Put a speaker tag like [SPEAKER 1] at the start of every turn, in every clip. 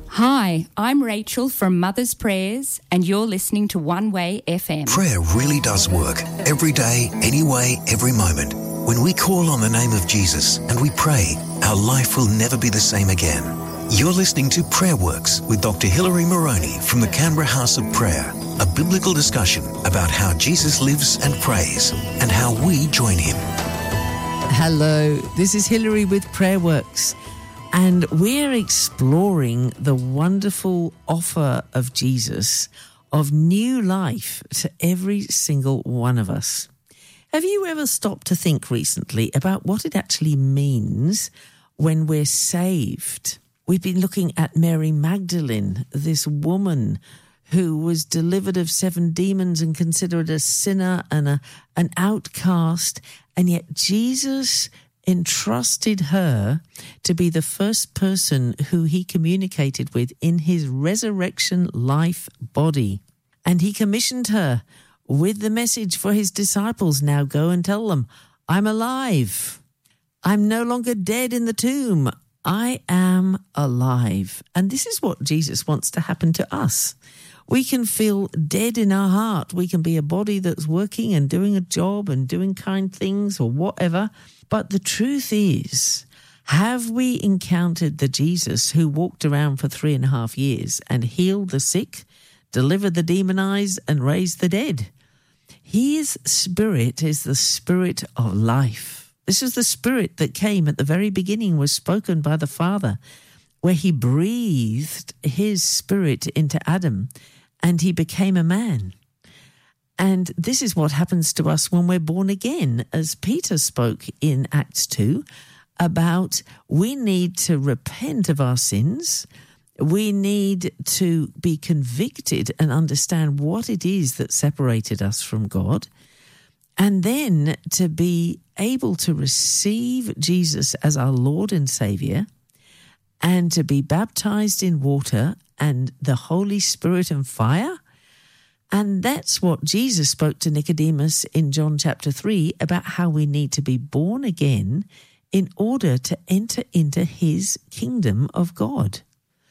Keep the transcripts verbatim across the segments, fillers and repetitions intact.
[SPEAKER 1] Hi, I'm Rachel from Mother's Prayers, and you're listening to One Way F M.
[SPEAKER 2] Prayer really does work. Every day, any way, every moment. When we call on the name of Jesus and we pray, our life will never be the same again. You're listening to Prayer Works with Doctor Hilary Moroney from the Canberra House of Prayer, a biblical discussion about how Jesus lives and prays and how we join him.
[SPEAKER 3] Hello, this is Hilary with Prayer Works. And we're exploring the wonderful offer of Jesus of new life to every single one of us. Have you ever stopped to think recently about what it actually means when we're saved? We've been looking at Mary Magdalene, this woman who was delivered of seven demons and considered a sinner and a, an outcast, and yet Jesus entrusted her to be the first person who he communicated with in his resurrection life body. And he commissioned her with the message for his disciples, now go and tell them, I'm alive. I'm no longer dead in the tomb. I am alive. And this is what Jesus wants to happen to us. We can feel dead in our heart. We can be a body that's working and doing a job and doing kind things or whatever. But the truth is, have we encountered the Jesus who walked around for three and a half years and healed the sick, delivered the demonized, and raised the dead? His spirit is the spirit of life. This is the spirit that came at the very beginning, was spoken by the Father, where he breathed his spirit into Adam and he became a man. And this is what happens to us when we're born again, as Peter spoke in Acts two about we need to repent of our sins. We need to be convicted and understand what it is that separated us from God, and then to be able to receive Jesus as our Lord and Saviour, and to be baptized in water and the Holy Spirit and fire. And that's what Jesus spoke to Nicodemus in John chapter three about how we need to be born again in order to enter into his kingdom of God.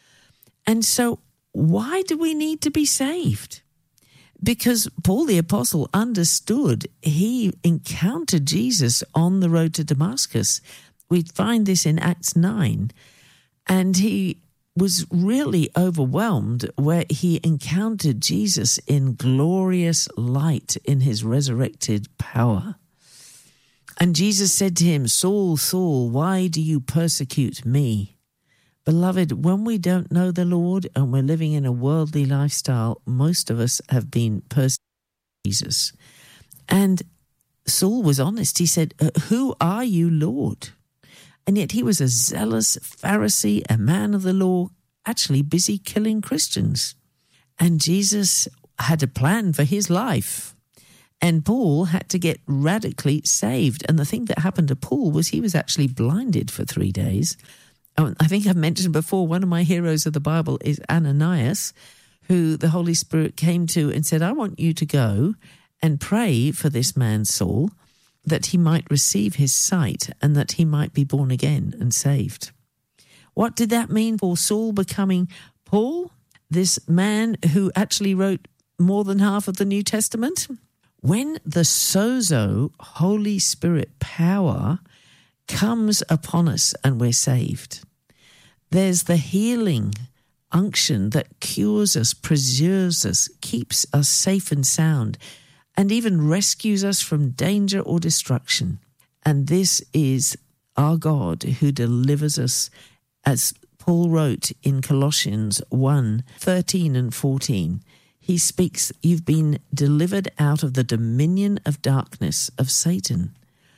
[SPEAKER 3] And so why do we need to be saved? Because Paul the Apostle understood. He encountered Jesus on the road to Damascus. We find this in Acts nine. And he was really overwhelmed where he encountered Jesus in glorious light in his resurrected power. And Jesus said to him, Saul, Saul, why do you persecute me? Beloved, when we don't know the Lord and we're living in a worldly lifestyle, most of us have been persecuting Jesus. And Saul was honest. He said, who are you, Lord? And yet he was a zealous Pharisee, a man of the law, actually busy killing Christians. And Jesus had a plan for his life. And Paul had to get radically saved. And the thing that happened to Paul was he was actually blinded for three days. I think I've mentioned before, one of my heroes of the Bible is Ananias, who the Holy Spirit came to and said, I want you to go and pray for this man Saul, that he might receive his sight and that he might be born again and saved. What did that mean for Saul becoming Paul, this man who actually wrote more than half of the New Testament? When the sozo, Holy Spirit power, comes upon us and we're saved, there's the healing unction that cures us, preserves us, keeps us safe and sound, and even rescues us from danger or destruction. And this is our God who delivers us, as Paul wrote in Colossians one, thirteen and fourteen. He speaks, you've been delivered out of the dominion of darkness, of Satan,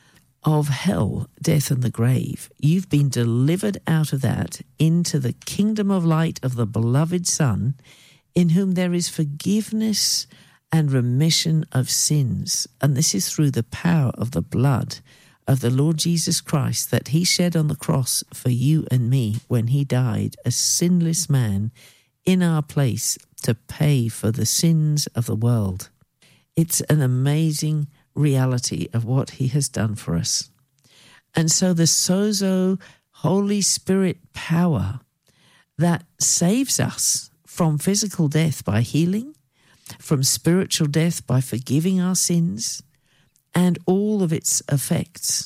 [SPEAKER 3] of hell, death and the grave. You've been delivered out of that into the kingdom of light of the beloved Son, in whom there is forgiveness and remission of sins. And this is through the power of the blood of the Lord Jesus Christ that he shed on the cross for you and me when he died, a sinless man in our place to pay for the sins of the world. It's an amazing reality of what he has done for us. And so the sozo Holy Spirit power that saves us from physical death by healing, from spiritual death by forgiving our sins, and all of its effects.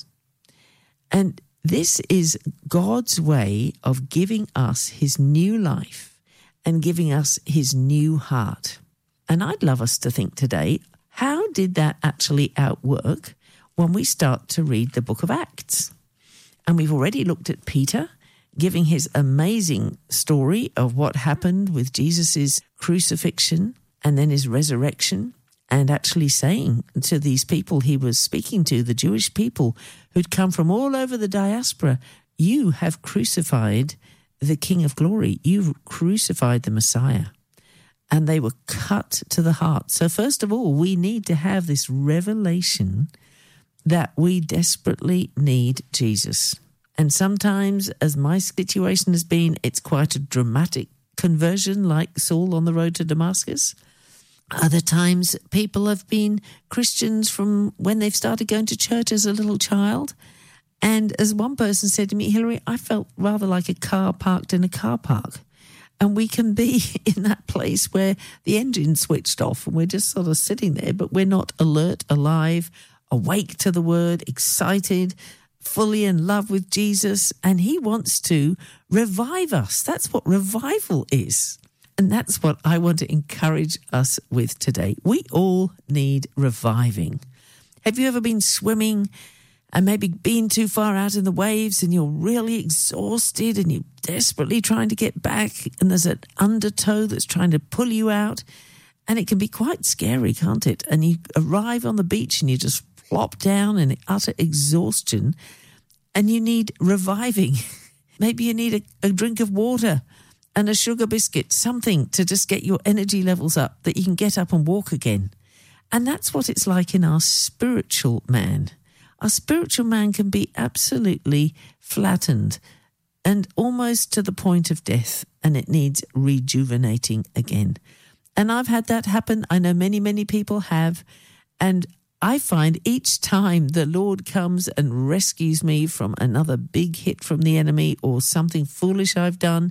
[SPEAKER 3] And this is God's way of giving us his new life and giving us his new heart. And I'd love us to think today, how did that actually outwork when we start to read the book of Acts? And we've already looked at Peter giving his amazing story of what happened with Jesus' crucifixion and then his resurrection, and actually saying to these people he was speaking to, the Jewish people who'd come from all over the diaspora, you have crucified the King of Glory. You've crucified the Messiah. And they were cut to the heart. So first of all, we need to have this revelation that we desperately need Jesus. And sometimes, as my situation has been, it's quite a dramatic conversion, like Saul on the road to Damascus. Other times, people have been Christians from when they've started going to church as a little child. And as one person said to me, Hilary, I felt rather like a car parked in a car park. And we can be in that place where the engine's switched off and we're just sort of sitting there, but we're not alert, alive, awake to the word, excited, fully in love with Jesus. And he wants to revive us. That's what revival is. And that's what I want to encourage us with today. We all need reviving. Have you ever been swimming and maybe been too far out in the waves and you're really exhausted and you're desperately trying to get back and there's an undertow that's trying to pull you out? And it can be quite scary, can't it? And you arrive on the beach and you just flop down in utter exhaustion and you need reviving. Maybe you need a, a drink of water and a sugar biscuit, something to just get your energy levels up that you can get up and walk again. And that's what it's like in our spiritual man. Our spiritual man can be absolutely flattened and almost to the point of death, and it needs rejuvenating again. And I've had that happen. I know many, many people have. And I find each time the Lord comes and rescues me from another big hit from the enemy or something foolish I've done,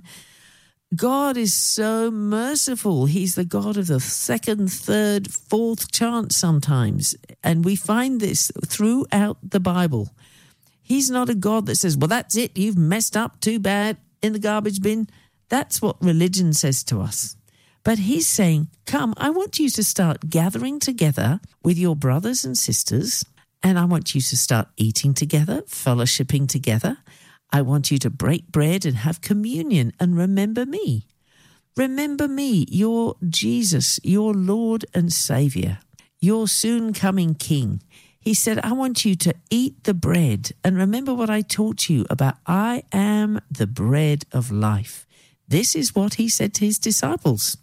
[SPEAKER 3] God is so merciful. He's the God of the second, third, fourth chance sometimes. And we find this throughout the Bible. He's not a God that says, well, that's it. You've messed up too bad in the garbage bin. That's what religion says to us. But he's saying, come, I want you to start gathering together with your brothers and sisters. And I want you to start eating together, fellowshipping together. I want you to break bread and have communion and remember me. Remember me, your Jesus, your Lord and Saviour, your soon coming King. He said, I want you to eat the bread and remember what I taught you about I am the bread of life. This is what he said to his disciples.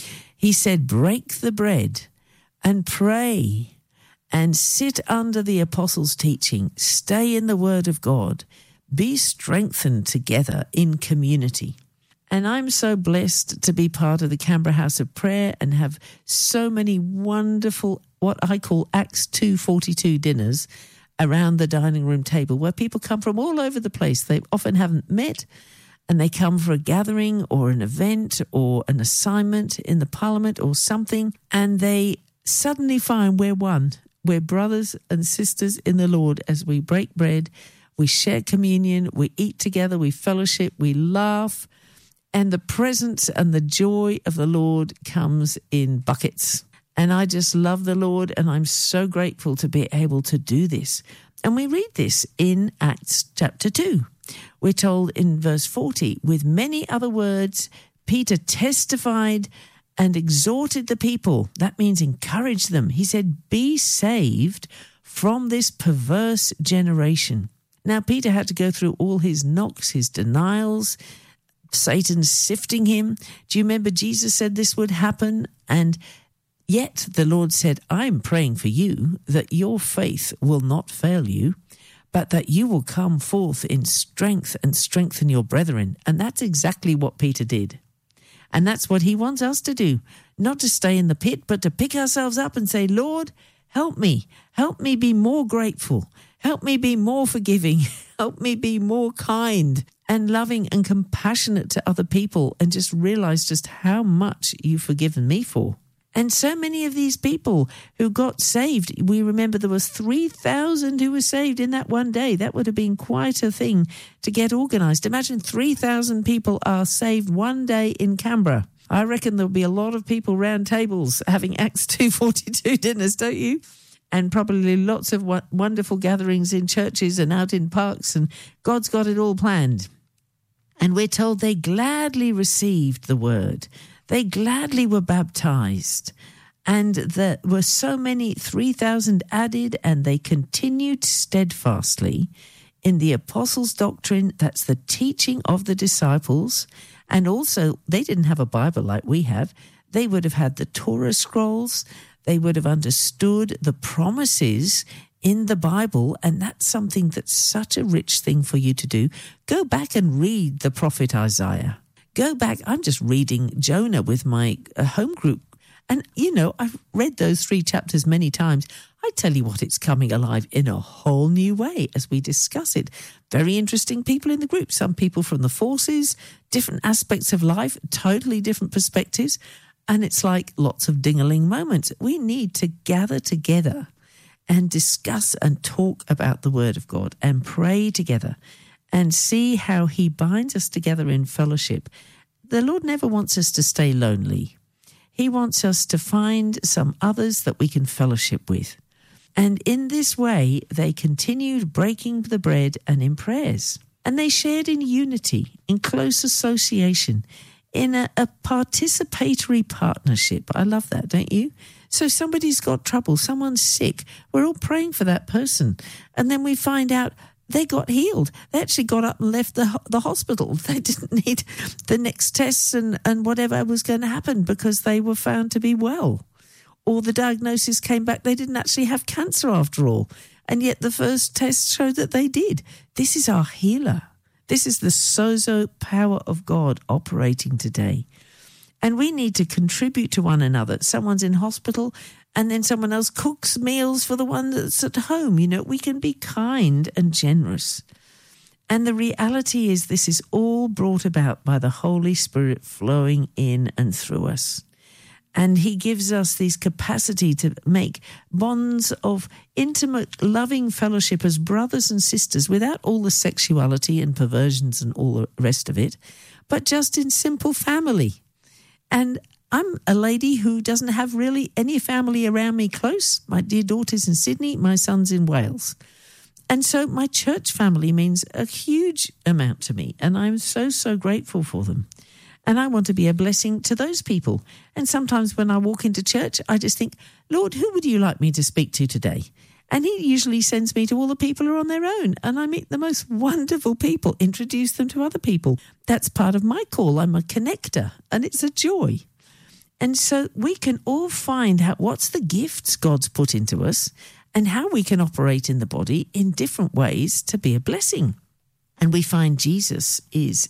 [SPEAKER 3] He said, break the bread and pray and sit under the apostles' teaching. Stay in the word of God. Be strengthened together in community. And I'm so blessed to be part of the Canberra House of Prayer and have so many wonderful, what I call Acts two forty-two dinners around the dining room table where people come from all over the place. They often haven't met and they come for a gathering or an event or an assignment in the parliament or something, and they suddenly find we're one. We're brothers and sisters in the Lord as we break bread. We share communion, we eat together, we fellowship, we laugh, and the presence and the joy of the Lord comes in buckets. And I just love the Lord, and I'm so grateful to be able to do this. And we read this in Acts chapter two. We're told in verse forty, with many other words, Peter testified and exhorted the people. That means encourage them. He said, be saved from this perverse generation. Now, Peter had to go through all his knocks, his denials, Satan sifting him. Do you remember Jesus said this would happen? And yet the Lord said, I'm praying for you that your faith will not fail you, but that you will come forth in strength and strengthen your brethren. And that's exactly what Peter did. And that's what he wants us to do, not to stay in the pit, but to pick ourselves up and say, Lord, help me. Help me be more grateful. Help me be more forgiving. Help me be more kind. and loving and compassionate to other people, and just realize just how much you've forgiven me for. And so many of these people who got saved, we remember there was three thousand who were saved in that one day. That would have been quite a thing to get organised. Imagine three thousand people are saved one day in Canberra. I reckon there'll be a lot of people round tables having Acts two forty-two dinners, don't you? And probably lots of wonderful gatherings in churches and out in parks, and God's got it all planned. And we're told they gladly received the word. They gladly were baptized, and there were so many, three thousand added, and they continued steadfastly in the apostles' doctrine. That's the teaching of the disciples. And also, they didn't have a Bible like we have. They would have had the Torah scrolls. They would have understood the promises in the Bible, and that's something that's such a rich thing for you to do. Go back and read the prophet Isaiah. Go back. I'm just reading Jonah with my uh, home group. And, you know, I've read those three chapters many times. I tell you what, it's coming alive in a whole new way as we discuss it. Very interesting people in the group. Some people from the forces, different aspects of life, totally different perspectives. And it's like lots of ding-a-ling moments. We need to gather together and discuss and talk about the Word of God and pray together and see how he binds us together in fellowship. The Lord never wants us to stay lonely. He wants us to find some others that we can fellowship with. And in this way, they continued breaking the bread and in prayers. And they shared in unity, in close association, in a, a participatory partnership. I love that, don't you? So somebody's got trouble, someone's sick. We're all praying for that person. And then we find out they got healed. They actually got up and left the the hospital. They didn't need the next tests and, and whatever was going to happen because they were found to be well. Or the diagnosis came back, they didn't actually have cancer after all. And yet the first test showed that they did. This is our healer. This is the sozo power of God operating today. And we need to contribute to one another. Someone's in hospital and then someone else cooks meals for the one that's at home. You know, we can be kind and generous. And the reality is this is all brought about by the Holy Spirit flowing in and through us. And he gives us this capacity to make bonds of intimate, loving fellowship as brothers and sisters without all the sexuality and perversions and all the rest of it, but just in simple family. And I'm a lady who doesn't have really any family around me close. My dear daughter's in Sydney, my son's in Wales. And so my church family means a huge amount to me, and I'm so, so grateful for them. And I want to be a blessing to those people. And sometimes when I walk into church, I just think, Lord, who would you like me to speak to today? And he usually sends me to all the people who are on their own. And I meet the most wonderful people, introduce them to other people. That's part of my call. I'm a connector, and it's a joy. And so we can all find out what's the gifts God's put into us and how we can operate in the body in different ways to be a blessing. And we find Jesus is